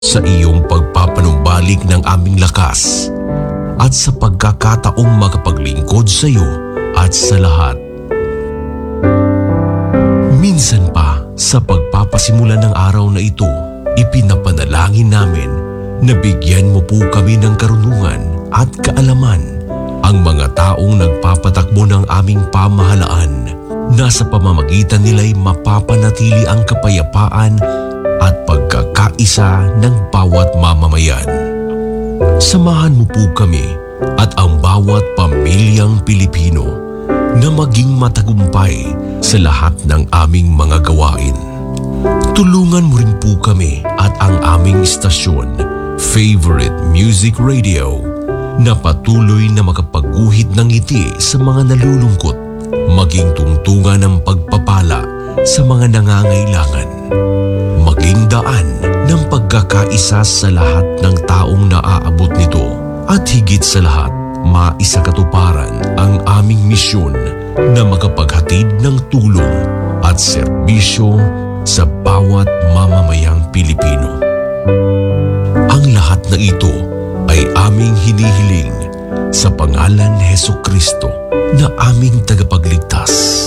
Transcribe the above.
sa iyong pagpapanumbalik ng aming lakas at sa pagkakataong makapaglingkod sa iyo at sa lahat. Minsan pa sa pagpapasimula ng araw na ito, ipinapanalangin namin na bigyan mo po kami ng karunungan at kaalaman ang mga taong nagpapatakbo ng aming pamahalaan na sa pamamagitan nila'y mapapanatili ang kapayapaan at pagkakaisa ng bawat mamamayan. Samahan mo po kami at ang bawat pamilyang Pilipino na maging matagumpay sa lahat ng aming mga gawain. Tulungan mo rin po kami at ang aming istasyon, Favorite Music Radio, na patuloy na makapagguhit ng ngiti sa mga nalulungkot, maging tungtungan ng pagpapala sa mga nangangailangan, maging daan ng pagkakaisa sa lahat ng taong naaabot nito, at higit sa lahat, maisakatuparan ang aming misyon na makapaghatid ng tulong at serbisyo sa bawat mamamayang Pilipino. Ang lahat na ito ay aming hinihiling sa pangalan ni Hesukristo na aming tagapagligtas.